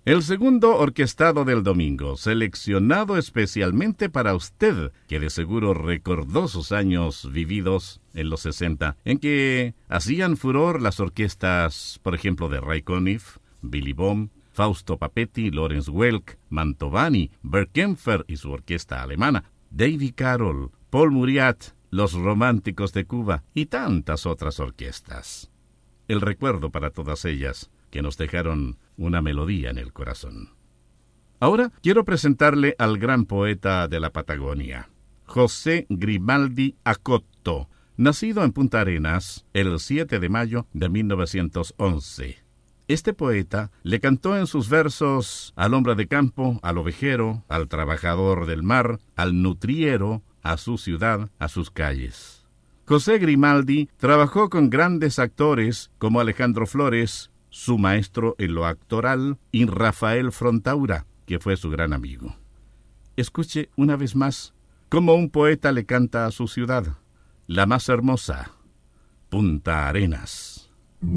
El segundo orquestado del domingo, seleccionado especialmente para usted, que de seguro recordó sus años vividos en los 60, en que hacían furor las orquestas, por ejemplo, de Ray Conniff, Billy Baum, Fausto Papetti, Lawrence Welk, Mantovani, Bert Kaempfer y su orquesta alemana, David Carroll, Paul Muriat, Los Románticos de Cuba y tantas otras orquestas. El recuerdo para todas ellas, que nos dejaron una melodía en el corazón. Ahora quiero presentarle al gran poeta de la Patagonia, José Grimaldi Acotto, nacido en Punta Arenas el 7 de mayo de 1911. Este poeta le cantó en sus versos al hombre de campo, al ovejero, al trabajador del mar, al nutriero, a su ciudad, a sus calles. José Grimaldi trabajó con grandes actores como Alejandro Flores, su maestro en lo actoral, y Rafael Frontaura, que fue su gran amigo. Escuche una vez más cómo un poeta le canta a su ciudad, la más hermosa, Punta Arenas.